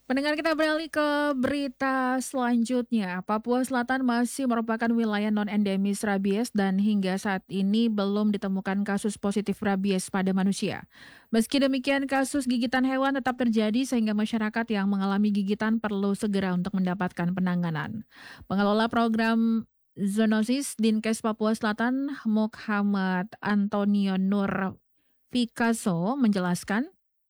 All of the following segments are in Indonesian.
Pendengar, kita beralih ke berita selanjutnya. Papua Selatan masih merupakan wilayah non-endemis rabies dan hingga saat ini belum ditemukan kasus positif rabies pada manusia. Meski demikian, kasus gigitan hewan tetap terjadi sehingga masyarakat yang mengalami gigitan perlu segera untuk mendapatkan penanganan. Pengelola program zoonosis Dinkes Papua Selatan, Muhammad Antonio Nur Picasso menjelaskan,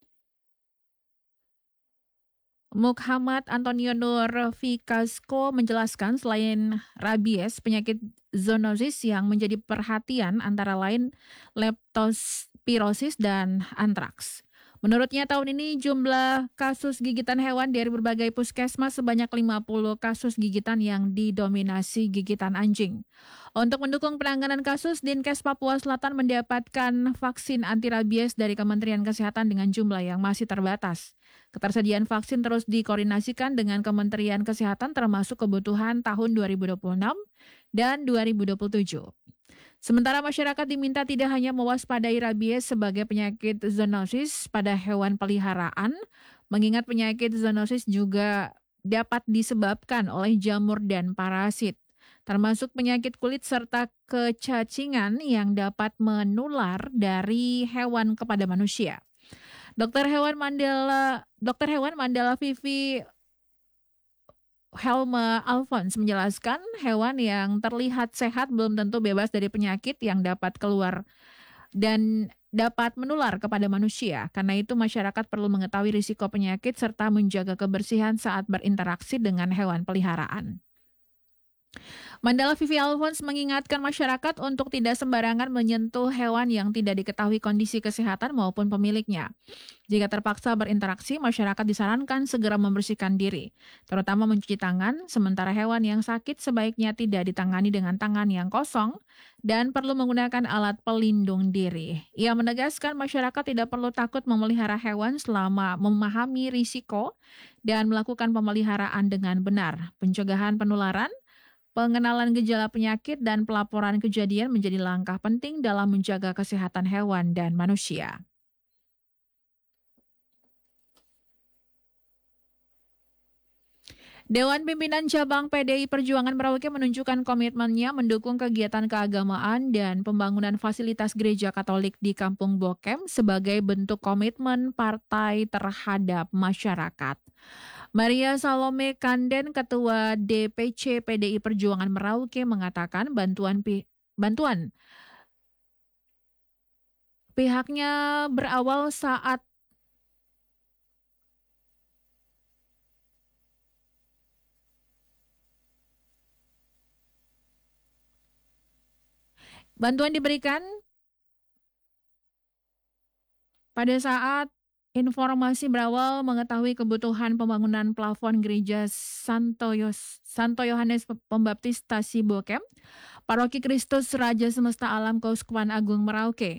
Muhammad Antonio Nur Ficasko menjelaskan selain rabies, penyakit zoonosis yang menjadi perhatian antara lain leptospirosis dan antraks. Menurutnya tahun ini jumlah kasus gigitan hewan dari berbagai puskesmas sebanyak 50 kasus gigitan yang didominasi gigitan anjing. Untuk mendukung penanganan kasus, Dinkes Papua Selatan mendapatkan vaksin anti rabies dari Kementerian Kesehatan dengan jumlah yang masih terbatas. Ketersediaan vaksin terus dikoordinasikan dengan Kementerian Kesehatan termasuk kebutuhan tahun 2026 dan 2027. Sementara masyarakat diminta tidak hanya mewaspadai rabies sebagai penyakit zoonosis pada hewan peliharaan, mengingat penyakit zoonosis juga dapat disebabkan oleh jamur dan parasit, termasuk penyakit kulit serta kecacingan yang dapat menular dari hewan kepada manusia. Dokter hewan Mandala Vivi Helma Alphonse menjelaskan hewan yang terlihat sehat belum tentu bebas dari penyakit yang dapat keluar dan dapat menular kepada manusia. Karena itu masyarakat perlu mengetahui risiko penyakit serta menjaga kebersihan saat berinteraksi dengan hewan peliharaan. Mandala Vivi Alphonse mengingatkan masyarakat untuk tidak sembarangan menyentuh hewan yang tidak diketahui kondisi kesehatan maupun pemiliknya. Jika terpaksa berinteraksi, masyarakat disarankan segera membersihkan diri, terutama mencuci tangan, sementara hewan yang sakit sebaiknya tidak ditangani dengan tangan yang kosong dan perlu menggunakan alat pelindung diri. Ia menegaskan masyarakat tidak perlu takut memelihara hewan selama memahami risiko dan melakukan pemeliharaan dengan benar. Pencegahan penularan, pengenalan gejala penyakit, dan pelaporan kejadian menjadi langkah penting dalam menjaga kesehatan hewan dan manusia. Dewan Pimpinan Cabang PDI Perjuangan Merauke menunjukkan komitmennya mendukung kegiatan keagamaan dan pembangunan fasilitas gereja Katolik di Kampung Bokem sebagai bentuk komitmen partai terhadap masyarakat. Maria Salome Kanden, Ketua DPC PDI Perjuangan Merauke, mengatakan bantuan pihaknya berawal saat bantuan diberikan pada saat informasi berawal mengetahui kebutuhan pembangunan plafon gereja Santo Yohanes Pembaptis Tasi Bokem, Paroki Kristus Raja Semesta Alam Keuskupan Agung Merauke.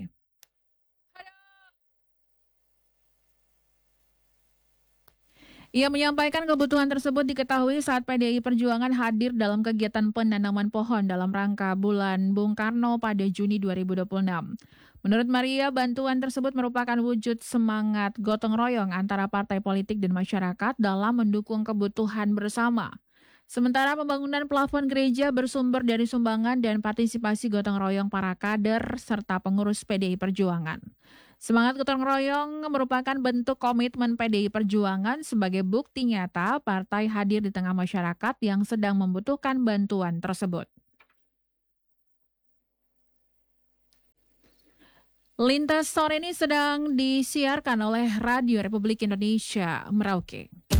Ia menyampaikan kebutuhan tersebut diketahui saat PDI Perjuangan hadir dalam kegiatan penanaman pohon dalam rangka Bulan Bung Karno pada Juni 2026. Menurut Maria, bantuan tersebut merupakan wujud semangat gotong royong antara partai politik dan masyarakat dalam mendukung kebutuhan bersama. Sementara pembangunan plafon gereja bersumber dari sumbangan dan partisipasi gotong royong para kader serta pengurus PDI Perjuangan. Semangat gotong royong merupakan bentuk komitmen PDI Perjuangan sebagai bukti nyata partai hadir di tengah masyarakat yang sedang membutuhkan bantuan tersebut. Lintas sore ini sedang disiarkan oleh Radio Republik Indonesia Merauke.